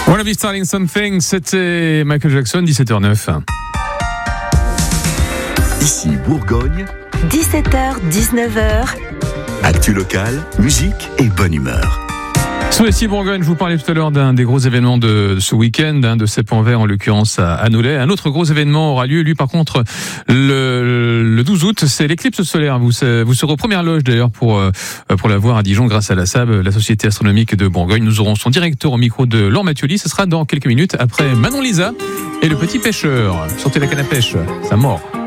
Wanna Be Starting Something, c'était Michael Jackson, 17h09. Ici Bourgogne, 17h, 19h. actu locale, musique et bonne humeur. Sur ici Bourgogne, je vous parlais tout à l'heure d'un des gros événements de ce week-end, de Sepp Envers en l'occurrence à Nolay. Un autre gros événement aura lieu, lui par contre, le 12 août, c'est l'éclipse solaire. Vous serez aux premières loges d'ailleurs pour la voir à Dijon grâce à la SAB, la Société Astronomique de Bourgogne. Nous aurons son directeur au micro de Laure Mathioli. Ce sera dans quelques minutes après Manon Lisa et le petit pêcheur. Sortez la canne à pêche, ça mord.